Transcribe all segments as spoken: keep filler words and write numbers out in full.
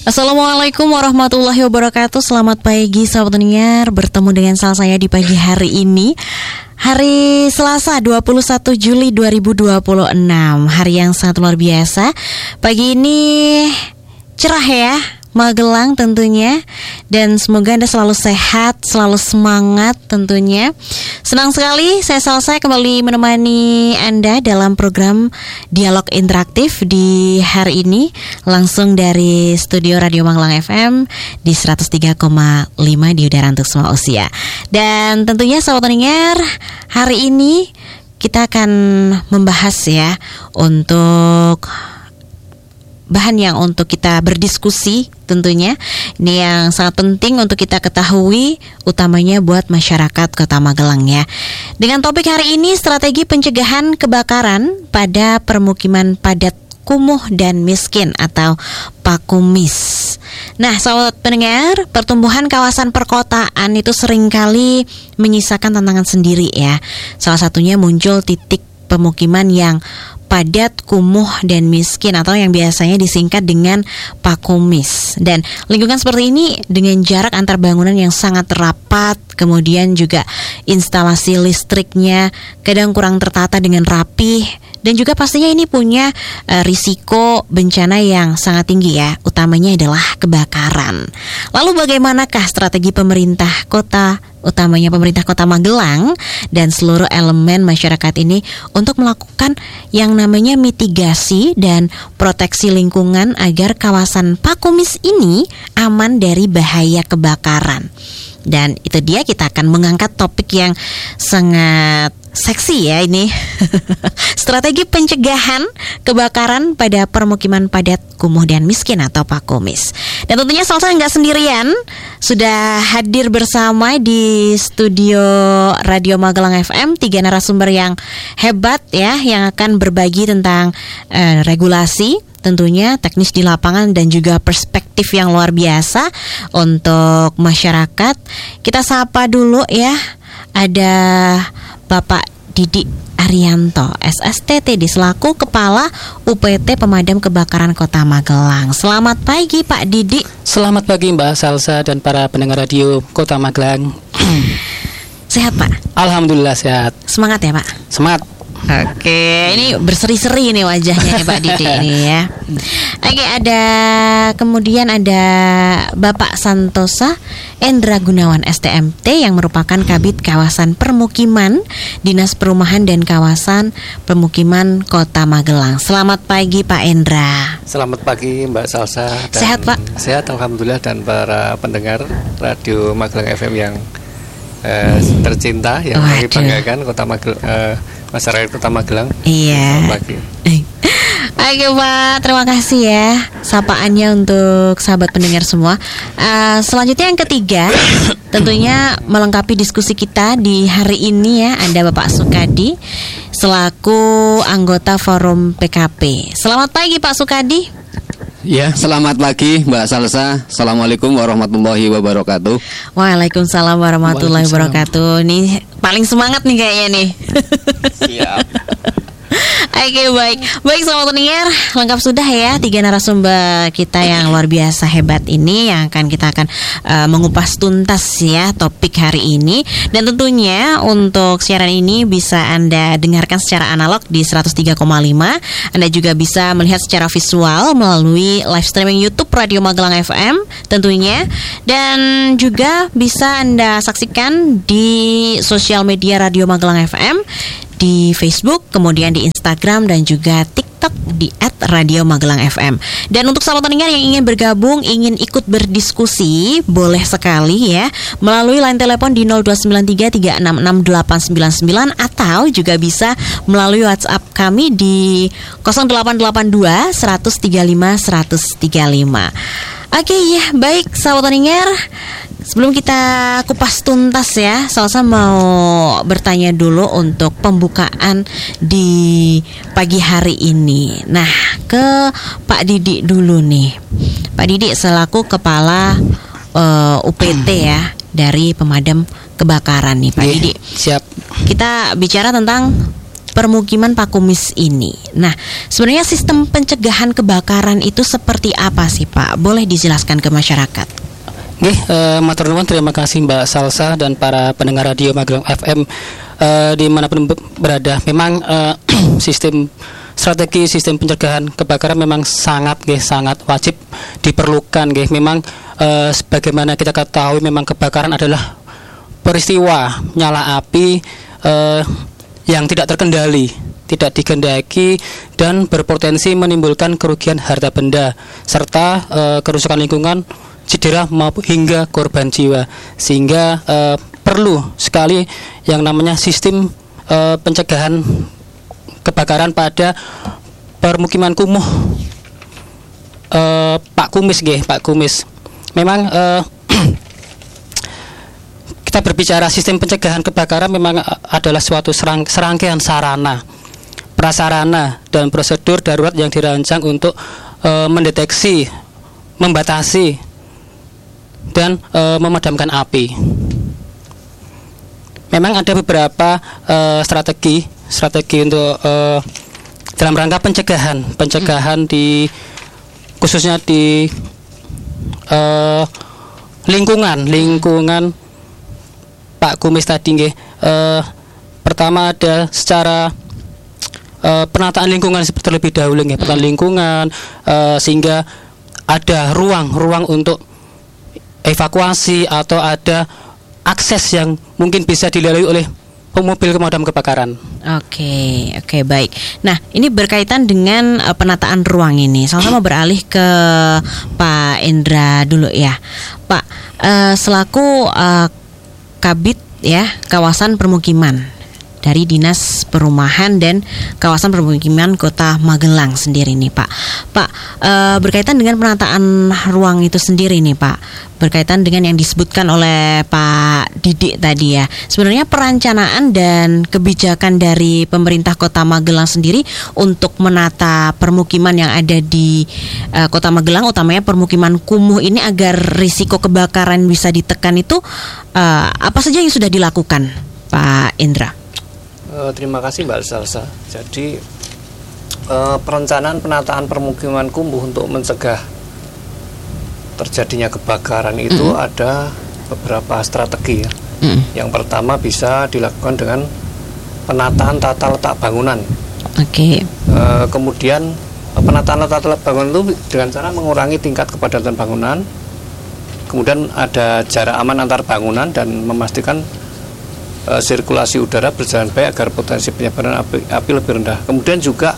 Assalamualaikum warahmatullahi wabarakatuh. Selamat pagi sahabat pendengar. Bertemu dengan salah saya di pagi hari ini, hari Selasa dua puluh satu Juli dua ribu dua puluh enam. Hari yang sangat luar biasa. Pagi ini cerah ya, Magelang tentunya. Dan semoga Anda selalu sehat, selalu semangat tentunya. Senang sekali saya selesai kembali menemani Anda dalam program Dialog Interaktif di hari ini, langsung dari studio Radio Magelang F M di seratus tiga koma lima di udara untuk semua usia. Dan tentunya sahabat pendengar, hari ini kita akan membahas ya untuk bahan yang untuk kita berdiskusi tentunya. Ini yang sangat penting untuk kita ketahui, utamanya buat masyarakat Kota Magelang ya. Dengan topik hari ini, strategi pencegahan kebakaran pada permukiman padat kumuh dan miskin atau PAKUMIS. Nah, sahabat pendengar, pertumbuhan kawasan perkotaan itu seringkali menyisakan tantangan sendiri ya. Salah satunya muncul titik pemukiman yang padat, kumuh, dan miskin atau yang biasanya disingkat dengan PAKUMIS. Dan lingkungan seperti ini dengan jarak antar bangunan yang sangat rapat, kemudian juga instalasi listriknya kadang kurang tertata dengan rapih, dan juga pastinya ini punya uh, risiko bencana yang sangat tinggi ya, utamanya adalah kebakaran. Lalu bagaimanakah strategi pemerintah kota, utamanya pemerintah Kota Magelang dan seluruh elemen masyarakat ini untuk melakukan yang namanya mitigasi dan proteksi lingkungan agar kawasan PAKUMIS ini aman dari bahaya kebakaran? Dan itu dia, kita akan mengangkat topik yang sangat seksi ya ini. Strategi pencegahan kebakaran pada permukiman padat kumuh dan miskin atau PAKUMIS. Dan tentunya Salsa nggak sendirian, sudah hadir bersama di studio Radio Magelang F M tiga narasumber yang hebat ya, yang akan berbagi tentang uh, regulasi, tentunya teknis di lapangan dan juga perspektif yang luar biasa untuk masyarakat. Kita sapa dulu ya, ada Bapak Didi Arianto, S S T T D selaku Kepala U P T Pemadam Kebakaran Kota Magelang. Selamat pagi Pak Didi. Selamat pagi Mbak Salsa dan para pendengar radio Kota Magelang. Sehat Pak? Alhamdulillah sehat. Semangat ya Pak? Semangat. Oke, ini berseri-seri nih wajahnya nih Pak Didi ini ya. Oke, ada kemudian ada Bapak Santosa Endra Gunawan S T M T yang merupakan Kabid Kawasan Permukiman Dinas Perumahan dan Kawasan Pemukiman Kota Magelang. Selamat pagi Pak Endra. Selamat pagi Mbak Salsa. Dan sehat Pak? Sehat alhamdulillah, dan para pendengar Radio Magelang F M yang eh, tercinta yang kami banggakan Kota Magelang, eh, masyarakat Kota Magelang. Iya. Selamat pagi. Oke Pak, terima kasih ya sapaannya untuk sahabat pendengar semua. uh, Selanjutnya yang ketiga, tentunya melengkapi diskusi kita di hari ini ya, ada Bapak Sukadi selaku anggota Forum P K P. Selamat pagi Pak Sukadi. Ya, selamat pagi Mbak Salsa. Assalamualaikum warahmatullahi wabarakatuh. Waalaikumsalam warahmatullahi wabarakatuh. Nih paling semangat nih kayaknya nih. Siap. Oke, baik. Baik sahabat pendengar, lengkap sudah ya tiga narasumber kita yang luar biasa hebat ini yang akan kita akan uh, mengupas tuntas ya topik hari ini. Dan tentunya untuk siaran ini bisa Anda dengarkan secara analog di seratus tiga koma lima. Anda juga bisa melihat secara visual melalui live streaming YouTube Radio Magelang F M tentunya. Dan juga bisa Anda saksikan di sosial media Radio Magelang F M, di Facebook, kemudian di Instagram dan juga TikTok di et radio magelang f m. Dan untuk sahabat pendengar yang ingin bergabung, ingin ikut berdiskusi, boleh sekali ya melalui line telepon di nol dua sembilan tiga tiga enam enam delapan sembilan sembilan atau juga bisa melalui WhatsApp kami di nol delapan delapan dua seratus tiga puluh lima seratus tiga puluh lima. Oke ya, baik sahabat pendengar, sebelum kita kupas tuntas ya, Salsa mau bertanya dulu untuk pembukaan di pagi hari ini. Nah, ke Pak Didi dulu nih. Pak Didi selaku Kepala uh, U P T ya dari Pemadam Kebakaran nih Pak Ye, Didi. Siap. Kita bicara tentang permukiman Pak Kumis ini. Nah, sebenarnya sistem pencegahan kebakaran itu seperti apa sih Pak? Boleh dijelaskan ke masyarakat? Oke, uh, matur nuwun, terima kasih Mbak Salsa dan para pendengar radio Magelang F M uh, dimanapun berada. Memang uh, sistem strategi sistem pencegahan kebakaran memang sangat nggih sangat wajib diperlukan nggih. Memang e, sebagaimana kita ketahui memang kebakaran adalah peristiwa nyala api e, yang tidak terkendali, tidak dikehendaki dan berpotensi menimbulkan kerugian harta benda serta e, kerusakan lingkungan, cedera maupun hingga korban jiwa. Sehingga e, perlu sekali yang namanya sistem e, pencegahan kebakaran pada permukiman kumuh uh, Pak Kumis nggih, Pak Kumis. Memang uh, kita berbicara sistem pencegahan kebakaran memang adalah suatu serang, serangkaian sarana, prasarana dan prosedur darurat yang dirancang untuk uh, mendeteksi, membatasi dan uh, memadamkan api. Memang ada beberapa uh, strategi strategi untuk uh, dalam rangka pencegahan pencegahan di khususnya di uh, lingkungan lingkungan Pak Kumis tadi nggih. Uh, pertama ada secara uh, penataan lingkungan terlebih dahulu nggih, penataan lingkungan uh, sehingga ada ruang-ruang untuk evakuasi atau ada akses yang mungkin bisa dilalui oleh mobil pemadam kebakaran. Oke, oke baik. Nah, ini berkaitan dengan uh, penataan ruang ini. Sama-sama beralih ke Pak Indra dulu ya, Pak. Uh, selaku uh, Kabid ya kawasan permukiman dari Dinas Perumahan dan Kawasan Permukiman Kota Magelang sendiri nih Pak. Pak, e, berkaitan dengan penataan ruang itu sendiri nih Pak, berkaitan dengan yang disebutkan oleh Pak Didik tadi ya. Sebenarnya perencanaan dan kebijakan dari pemerintah Kota Magelang sendiri untuk menata permukiman yang ada di e, Kota Magelang, utamanya permukiman kumuh ini agar risiko kebakaran bisa ditekan itu e, apa saja yang sudah dilakukan Pak Indra? Uh, terima kasih Mbak Salsa. Jadi uh, perencanaan penataan permukiman kumuh untuk mencegah terjadinya kebakaran itu mm. ada beberapa strategi ya. Mm. Yang pertama bisa dilakukan dengan penataan tata letak bangunan. Oke. Okay. Uh, kemudian penataan tata letak bangunan itu dengan cara mengurangi tingkat kepadatan bangunan. Kemudian ada jarak aman antar bangunan dan memastikan Uh, sirkulasi udara berjalan baik agar potensi penyebaran api, api lebih rendah. Kemudian juga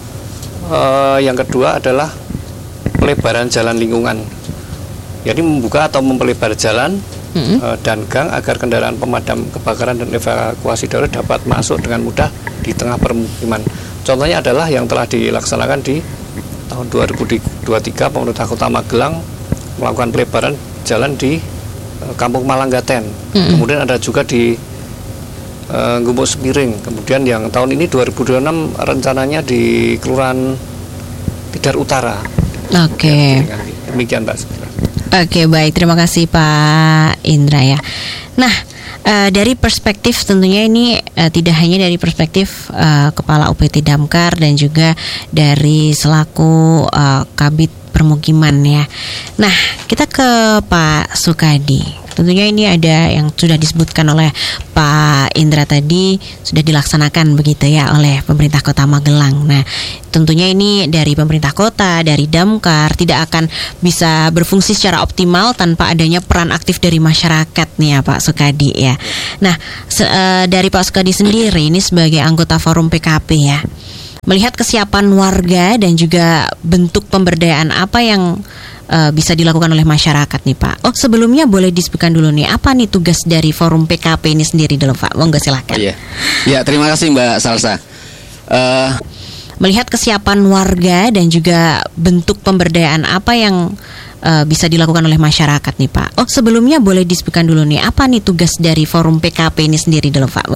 uh, yang kedua adalah pelebaran jalan lingkungan. Jadi membuka atau memperlebar jalan mm-hmm. uh, dan gang agar kendaraan pemadam kebakaran dan evakuasi darurat dapat masuk dengan mudah di tengah permukiman. Contohnya adalah yang telah dilaksanakan di tahun dua ribu dua puluh tiga, pemerintah Kota Magelang melakukan pelebaran jalan di uh, Kampung Malanggaten. Mm-hmm. Kemudian ada juga di Uh, Gumuk Sepiring. Kemudian yang tahun ini dua ribu dua puluh enam rencananya di Kelurahan Tidar Utara. Oke. Okay. Demikian Mbak. Oke, okay, baik. Terima kasih Pak Indra ya. Nah, uh, dari perspektif tentunya ini uh, tidak hanya dari perspektif uh, Kepala U P T Damkar dan juga dari selaku uh, Kabid Permukiman ya. Nah, kita ke Pak Sukadi. Tentunya ini ada yang sudah disebutkan oleh Pak Indra tadi sudah dilaksanakan begitu ya oleh pemerintah Kota Magelang. Nah, tentunya ini dari pemerintah kota, dari Damkar tidak akan bisa berfungsi secara optimal tanpa adanya peran aktif dari masyarakat nih ya Pak Sukadi ya. Nah, se- uh, dari Pak Sukadi sendiri ini sebagai anggota Forum P K P ya, melihat kesiapan warga dan juga bentuk pemberdayaan apa yang Uh, bisa dilakukan oleh masyarakat nih Pak. Oh sebelumnya boleh disebutkan dulu nih apa nih tugas dari Forum P K P ini sendiri dulu Pak. Monggo silakan. Oh, iya. Ya terima kasih Mbak Salsa. Uh... Melihat kesiapan warga dan juga bentuk pemberdayaan apa yang uh, bisa dilakukan oleh masyarakat nih Pak. Oh sebelumnya boleh disebutkan dulu nih apa nih tugas dari Forum P K P ini sendiri dulu Pak.